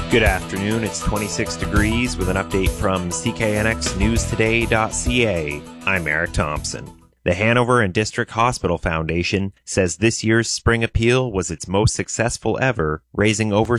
Good afternoon. It's 26 degrees with an update from cknxnewstoday.ca. I'm Eric Thompson. The Hanover and District Hospital Foundation says this year's spring appeal was its most successful ever, raising over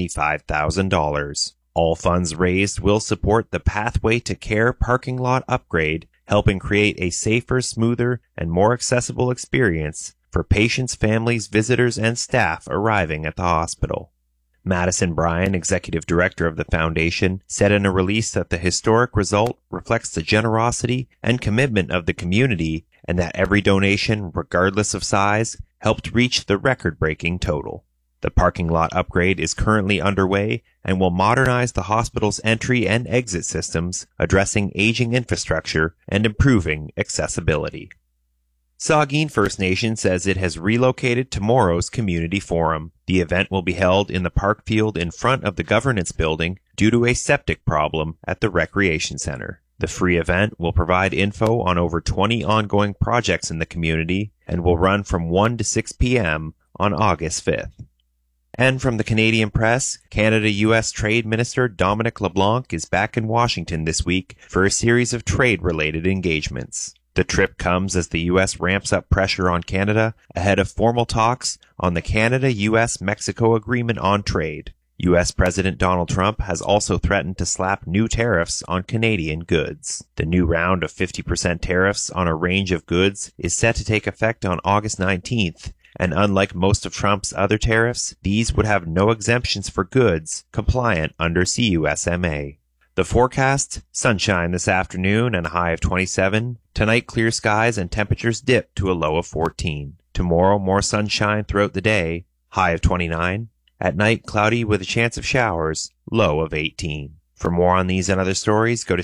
$75,000. All funds raised will support the Pathway to Care parking lot upgrade, helping create a safer, smoother, and more accessible experience for patients, families, visitors, and staff arriving at the hospital. Madison Bryan, executive director of the foundation, said in a release that the historic result reflects the generosity and commitment of the community and that every donation, regardless of size, helped reach the record-breaking total. The parking lot upgrade is currently underway and will modernize the hospital's entry and exit systems, addressing aging infrastructure and improving accessibility. Saugeen First Nation says it has relocated tomorrow's community forum. The event will be held in the park field in front of the governance building due to a septic problem at the recreation center. The free event will provide info on over 20 ongoing projects in the community and will run from 1 to 6 p.m. on August 5th. And from the Canadian press, Canada-U.S. Trade Minister Dominic LeBlanc is back in Washington this week for a series of trade-related engagements. The trip comes as the U.S. ramps up pressure on Canada ahead of formal talks on the Canada-U.S.-Mexico Agreement on Trade. U.S. President Donald Trump has also threatened to slap new tariffs on Canadian goods. The new round of 50% tariffs on a range of goods is set to take effect on August 19th, and unlike most of Trump's other tariffs, these would have no exemptions for goods compliant under CUSMA. The forecast, sunshine this afternoon and a high of 27. Tonight, clear skies and temperatures dip to a low of 14. Tomorrow, more sunshine throughout the day, high of 29. At night, cloudy with a chance of showers, low of 18. For more on these and other stories, go to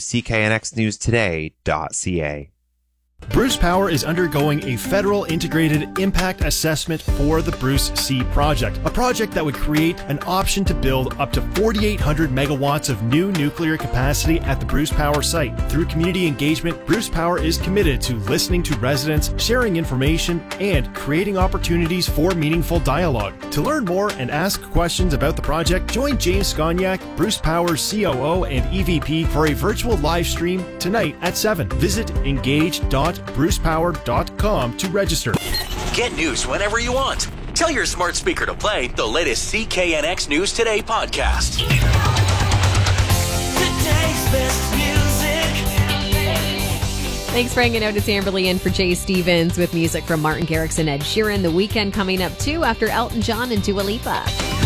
cknxnewstoday.ca. Bruce Power is undergoing a federal integrated impact assessment for the Bruce C project, a project that would create an option to build up to 4,800 megawatts of new nuclear capacity at the Bruce Power site. Through community engagement, Bruce Power is committed to listening to residents, sharing information, and creating opportunities for meaningful dialogue. To learn more and ask questions about the project, join James Skoniak, Bruce Power's COO and EVP, for a virtual live stream tonight at 7. Visit engage.brucepower.com to register. Get news whenever you want. Tell your smart speaker to play the latest CKNX News Today podcast. Today's best music. Thanks for hanging out. It's Amberly in for Jay Stevens with music from Martin Garrix and Ed Sheeran. The weekend coming up too after Elton John and Dua Lipa.